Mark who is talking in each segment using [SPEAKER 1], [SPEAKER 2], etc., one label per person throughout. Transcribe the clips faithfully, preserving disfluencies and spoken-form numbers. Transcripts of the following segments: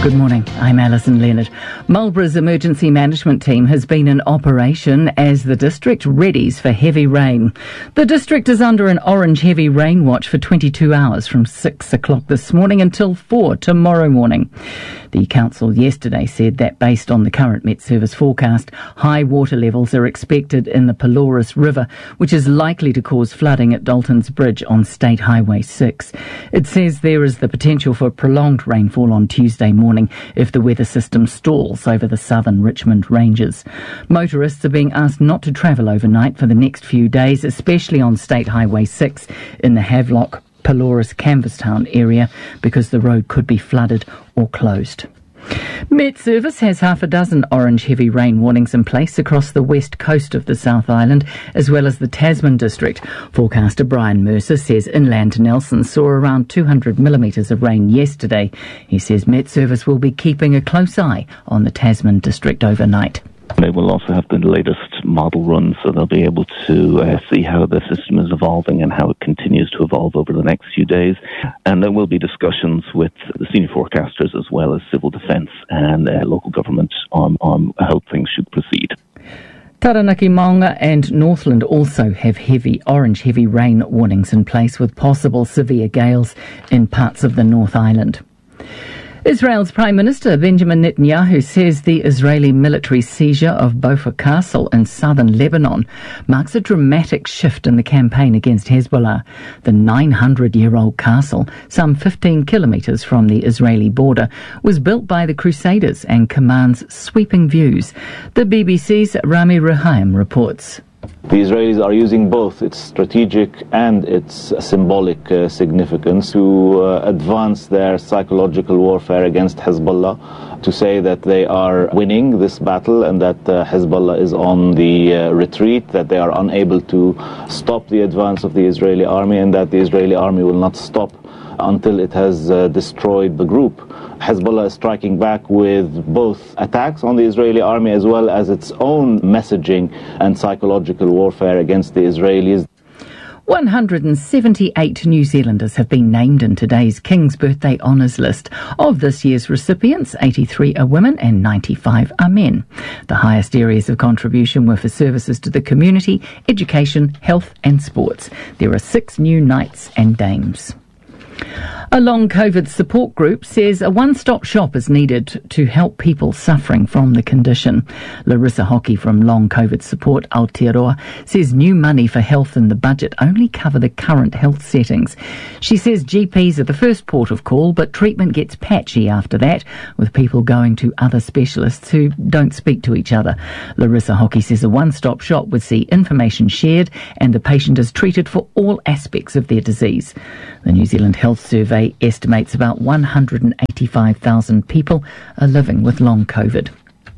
[SPEAKER 1] Good morning, I'm Alison Leonard. Marlborough's emergency management team has been in operation as the district readies for heavy rain. The district is under an orange heavy rain watch for twenty-two hours from six o'clock this morning until four tomorrow morning. The council yesterday said that based on the current Met Service forecast, high water levels are expected in the Pelorus River, which is likely to cause flooding at Dalton's Bridge on State Highway six. It says there is the potential for prolonged rainfall on Tuesday morning if the weather system stalls over the southern Richmond Ranges. Motorists are being asked not to travel overnight for the next few days, especially on State Highway six in the Havelock, Pelorus, Canvastown area, because the road could be flooded or closed. Met Service has half a dozen orange heavy rain warnings in place across the west coast of the South Island, as well as the Tasman district. Forecaster Brian Mercer says inland Nelson saw around two hundred millimetres of rain yesterday. He says Met Service will be keeping a close eye on the Tasman district overnight.
[SPEAKER 2] They will also have the latest model runs, so they'll be able to uh, see how the system is evolving and how it continues to evolve over the next few days. And there will be discussions with the senior forecasters as well as civil defence and uh, local government on, on how things should proceed.
[SPEAKER 1] Taranaki, Maunga and Northland also have heavy, orange heavy rain warnings in place with possible severe gales in parts of the North Island. Israel's Prime Minister Benjamin Netanyahu says the Israeli military seizure of Bofar Castle in southern Lebanon marks a dramatic shift in the campaign against Hezbollah. The nine hundred year old castle, some fifteen kilometres from the Israeli border, was built by the Crusaders and commands sweeping views. The B B C's Rami Ruhaim reports.
[SPEAKER 3] The Israelis are using both its strategic and its symbolic uh, significance to uh, advance their psychological warfare against Hezbollah, to say that they are winning this battle and that uh, Hezbollah is on the uh, retreat, that they are unable to stop the advance of the Israeli army, and that the Israeli army will not stop until it has uh, destroyed the group. Hezbollah is striking back with both attacks on the Israeli army as well as its own messaging and psychological warfare against the Israelis.
[SPEAKER 1] one hundred seventy-eight New Zealanders have been named in today's King's Birthday Honours list. Of this year's recipients, eighty-three are women and ninety-five are men. The highest areas of contribution were for services to the community, education, health and sports. There are six new knights and dames. A long COVID support group says a one-stop shop is needed to help people suffering from the condition. Larissa Hockey from Long COVID Support Aotearoa says new money for health in the budget only cover the current health settings. She says G Ps are the first port of call, but treatment gets patchy after that, with people going to other specialists who don't speak to each other. Larissa Hockey says a one-stop shop would see information shared and the patient is treated for all aspects of their disease. The New Zealand Health Survey estimates about one hundred eighty-five thousand people are living with long COVID.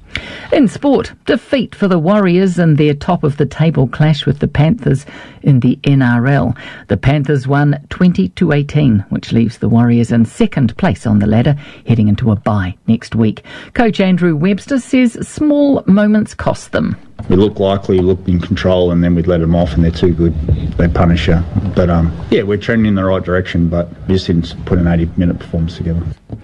[SPEAKER 1] In sport, defeat for the Warriors in their top-of-the-table clash with the Panthers in the N R L. The Panthers won twenty to eighteen, which leaves the Warriors in second place on the ladder, heading into a bye next week. Coach Andrew Webster says small moments cost them.
[SPEAKER 4] We look likely, look in control, and then we'd let them off, and they're too good. They punish you. But, um, yeah, we're trending in the right direction, but we just didn't put an eighty-minute performance together.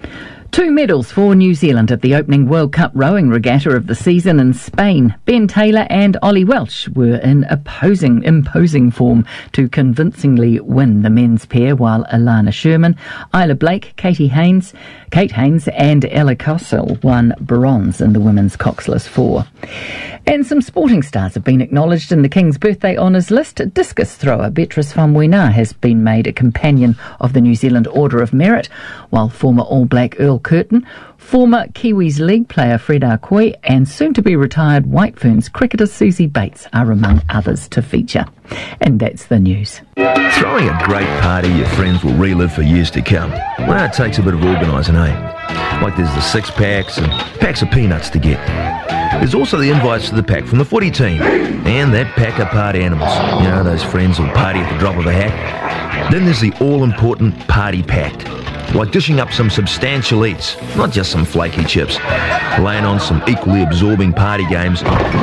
[SPEAKER 1] Two medals for New Zealand at the opening World Cup rowing regatta of the season in Spain. Ben Taylor and Ollie Welch were in opposing, imposing form to convincingly win the men's pair, while Alana Sherman, Isla Blake, Katie Haynes, Kate Haynes and Ella Kossel won bronze in the women's coxless four. And some sporting stars have been acknowledged in the King's Birthday Honours list. Discus thrower Beatrice Famuina has been made a Companion of the New Zealand Order of Merit, while former All Black Earl Curtin, former Kiwis League player Fred Arcoy and soon-to-be-retired White Ferns cricketer Susie Bates are among others to feature. And that's the news.
[SPEAKER 5] Throwing a great party your friends will relive for years to come. Well, it takes a bit of organising, eh? Like there's the six-packs and packs of peanuts to get. There's also the invites to the pack from the footy team and that pack of party animals. You know, those friends who'll party at the drop of a hat. Then there's the all-important party pact. Like dishing up some substantial eats, not just some flaky chips. Laying on some equally absorbing party games,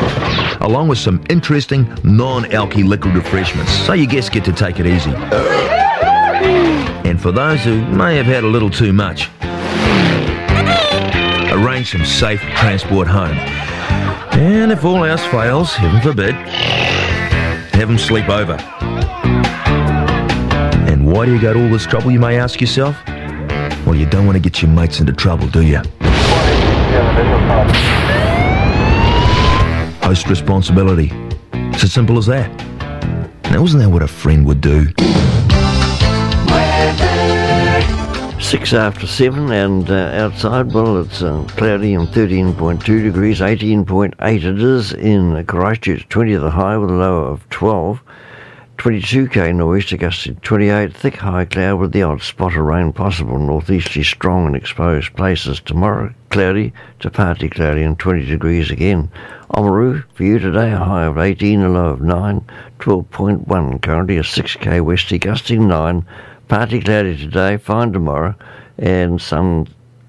[SPEAKER 5] along with some interesting non-alky liquid refreshments, so your guests get to take it easy. And for those who may have had a little too much, Arrange some safe transport home. And if all else fails, heaven forbid, have them sleep over. And why do you go to all this trouble, you may ask yourself? Well, you don't want to get your mates into trouble, do you? Host responsibility. It's as simple as that. Now, isn't that what a friend would do?
[SPEAKER 6] Six after seven, and uh, outside, well, it's uh, cloudy and thirteen point two degrees, eighteen point eight it is in Christchurch, twenty the high with a low of twelve, twenty-two k nor'easter gusting twenty-eight, thick high cloud with the odd spot of rain possible, northeasterly strong in exposed places. Tomorrow, cloudy to partly cloudy and twenty degrees again. Oamaru, for you today, a high of eighteen, a low of nine, twelve point one, currently a six k westerly gusting nine, partly cloudy today, fine tomorrow, and sun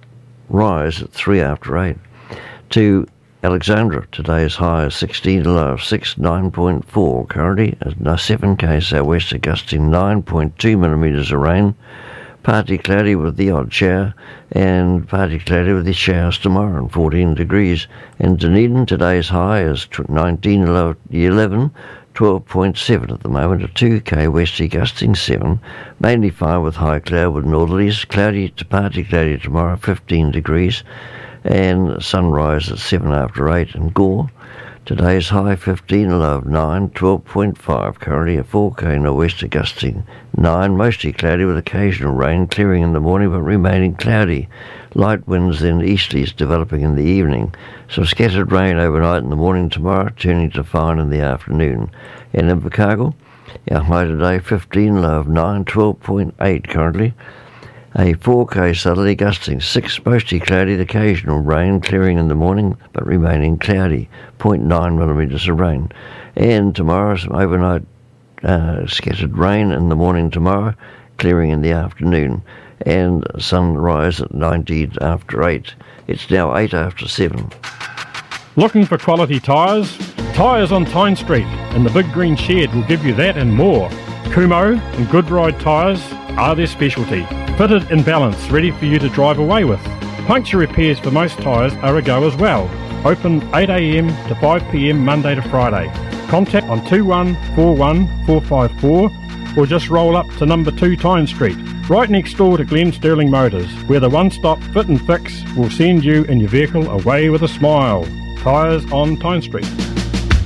[SPEAKER 6] rise at three after eight. To Alexandra, today's high is sixteen, a low of six, nine point four, currently a seven k southwester gusting nine point two millimetres of rain, partly cloudy with the odd shower, and partly cloudy with the showers tomorrow, and fourteen degrees. And Dunedin, today's high is nineteen, a low of eleven, twelve point seven at the moment, a two k westerly gusting seven, mainly fine with high cloud with northerlies, cloudy to partly cloudy tomorrow, fifteen degrees, and sunrise at seven after eight. And Gore, today's high fifteen, a low of nine, twelve point five, currently a four k nor'wester gusting nine, mostly cloudy with occasional rain, clearing in the morning but remaining cloudy. Light winds then easterlies developing in the evening. Some scattered rain overnight in the morning tomorrow, turning to fine in the afternoon. And in Invercargill, our high today fifteen, low of nine, twelve point eight currently. A four k southerly gusting six, mostly cloudy with occasional rain, clearing in the morning but remaining cloudy, zero point nine millimetres of rain. And tomorrow, some overnight uh, scattered rain in the morning tomorrow, clearing in the afternoon, and sunrise at nineteen after eight. It's now eight after seven.
[SPEAKER 7] Looking for quality tyres? Tyres on Tyne Street and the Big Green Shed will give you that and more. Kumho and Good Ride tyres are their specialty. Fitted in balance, ready for you to drive away with. Puncture repairs for most tyres are a go as well. Open eight a m to five p m Monday to Friday. Contact on two one four one four five four or just roll up to number two Tyne Street, right next door to Glen Sterling Motors, where the one-stop fit and fix will send you and your vehicle away with a smile. Tyres on Tyne Street.